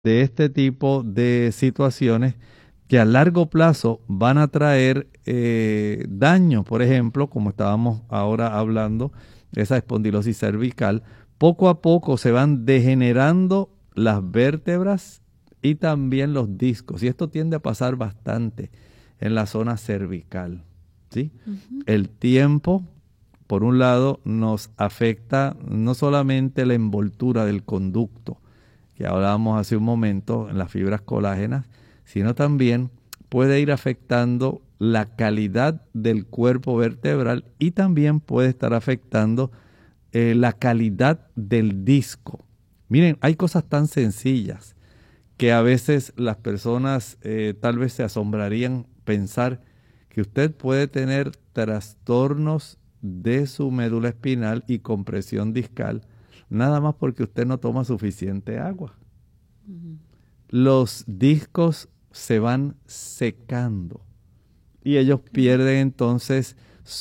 de este tipo de situaciones que a largo plazo van a traer daño. Por ejemplo, como estábamos ahora hablando, esa espondilosis cervical, poco a poco se van degenerando las vértebras y también los discos. Y esto tiende a pasar bastante en la zona cervical, ¿sí? Ujú. El tiempo, por un lado, nos afecta no solamente la envoltura del conducto, que hablábamos hace un momento en las fibras colágenas, sino también puede ir afectando la calidad del cuerpo vertebral y también puede estar afectando la calidad del disco. Miren, hay cosas tan sencillas que a veces las personas tal vez se asombrarían pensar que usted puede tener trastornos de su médula espinal y compresión discal nada más porque usted no toma suficiente agua. Ujú. Los discos se van secando y ellos Ok. pierden entonces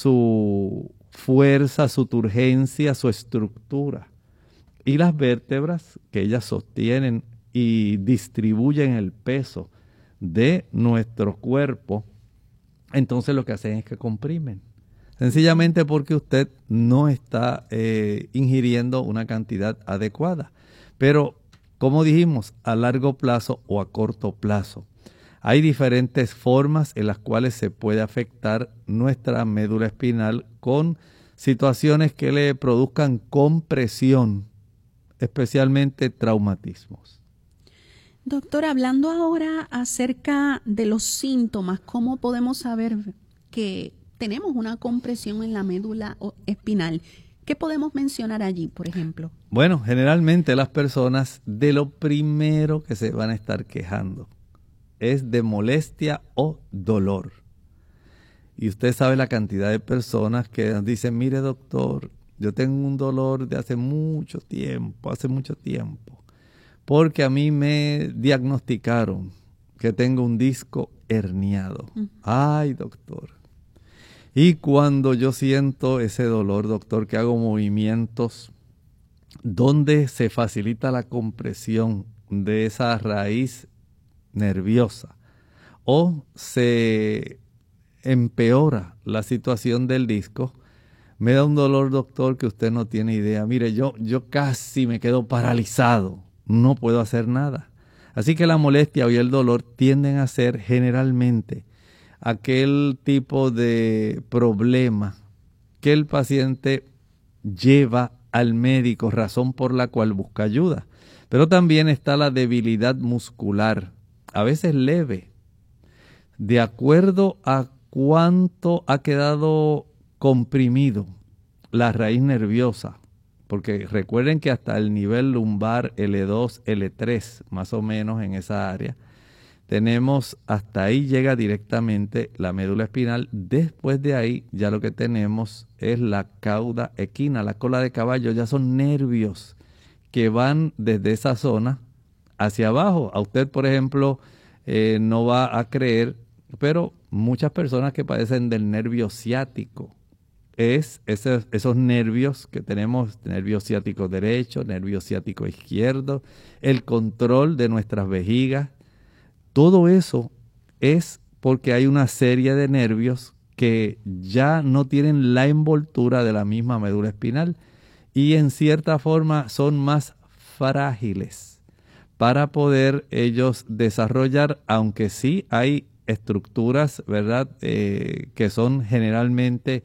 su fuerza, su turgencia, su estructura. Y las vértebras que ellas sostienen y distribuyen el peso de nuestro cuerpo, entonces lo que hacen es que comprimen. Ujú. Sencillamente porque usted no está ingiriendo una cantidad adecuada. Pero, como dijimos, a largo plazo o a corto plazo, hay diferentes formas en las cuales se puede afectar nuestra médula espinal con situaciones que le produzcan compresión, especialmente traumatismos. Doctor, hablando ahora acerca de los síntomas, ¿cómo podemos saber que tenemos una compresión en la médula espinal? ¿Qué podemos mencionar allí, por ejemplo? Bueno, generalmente las personas de lo primero que se van a estar quejando es de molestia o dolor. Y usted sabe la cantidad de personas que nos dicen, mire doctor, yo tengo un dolor de hace mucho tiempo, porque a mí me diagnosticaron que tengo un disco herniado. Mm. Ay, doctor. Y cuando yo siento ese dolor, doctor, que hago movimientos donde se facilita la compresión de esa raíz nerviosa o se empeora la situación del disco, me da un dolor, doctor, que usted no tiene idea. Mire, yo casi me quedo paralizado, no puedo hacer nada. Así que la molestia y el dolor tienden a ser generalmente aquel tipo de problema que el paciente lleva al médico, razón por la cual busca ayuda. Pero también está la debilidad muscular, a veces leve, de acuerdo a cuánto ha quedado comprimido la raíz nerviosa. Porque recuerden que hasta el nivel lumbar L2, L3, más o menos en esa área, tenemos, hasta ahí llega directamente la médula espinal. Después de ahí ya lo que tenemos es la cauda equina, la cola de caballo, ya son nervios que van desde esa zona hacia abajo. A usted, por ejemplo, no va a creer, pero muchas personas que padecen del nervio ciático, esos nervios que tenemos, nervio ciático derecho, nervio ciático izquierdo, el control de nuestras vejigas, todo eso es porque hay una serie de nervios que ya no tienen la envoltura de la misma médula espinal y en cierta forma son más frágiles para poder ellos desarrollar, aunque sí hay estructuras, ¿verdad? Que son generalmente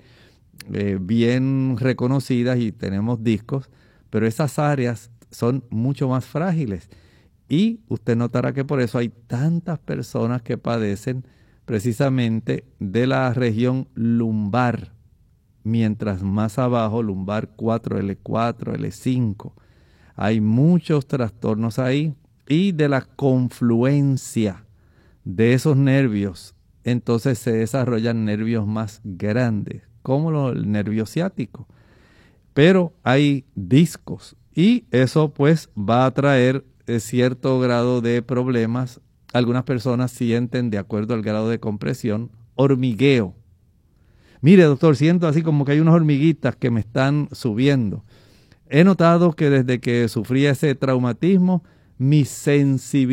bien reconocidas y tenemos discos, pero esas áreas son mucho más frágiles. Y usted notará que por eso hay tantas personas que padecen precisamente de la región lumbar, mientras más abajo, lumbar 4L4, L5. Hay muchos trastornos ahí y de la confluencia de esos nervios, entonces se desarrollan nervios más grandes, como el nervio ciático. Pero hay discos y eso pues va a traer cierto grado de problemas. Algunas personas sienten, de acuerdo al grado de compresión, hormigueo. Mire, doctor, siento así como que hay unas hormiguitas que me están subiendo. He notado que desde que sufrí ese traumatismo, mi sensibilidad